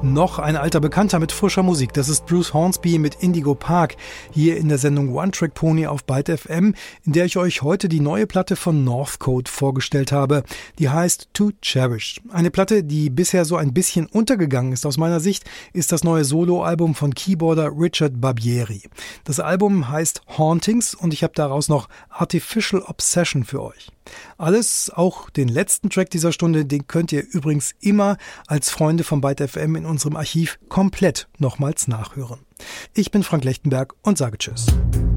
Noch ein alter Bekannter mit frischer Musik. Das ist Bruce Hornsby mit Indigo Park, hier in der Sendung One Track Pony auf Byte FM, in der ich euch heute die neue Platte von Northcote vorgestellt habe. Die heißt To Cherish. Eine Platte, die bisher so ein bisschen untergegangen ist aus meiner Sicht, ist das neue Soloalbum von Keyboarder Richard Barbieri. Das Album heißt Hauntings und ich habe daraus noch Artificial Obsession für euch. Alles, auch den letzten Track dieser Stunde, den könnt ihr übrigens immer als Freunde von Byte FM in unserem Archiv komplett nochmals nachhören. Ich bin Frank Lechtenberg und sage Tschüss.